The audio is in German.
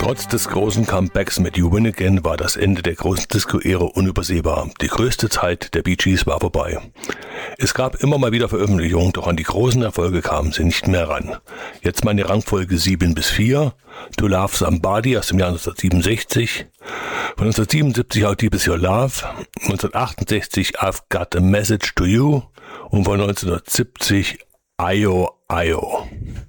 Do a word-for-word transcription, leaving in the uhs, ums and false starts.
Trotz des großen Comebacks mit You Win Again war das Ende der großen Disco-Ära unübersehbar. Die größte Zeit der Bee Gees war vorbei. Es gab immer mal wieder Veröffentlichungen, doch an die großen Erfolge kamen sie nicht mehr ran. Jetzt meine Rangfolge sieben bis vier. To Love Somebody aus dem Jahr neunzehnhundertsiebenundsechzig. Von neunzehnhundertsiebenundsiebzig How Deep Is Your Love. neunzehnhundertachtundsechzig I've Got a Message to You. Und von neunzehnhundertsiebzig I O I O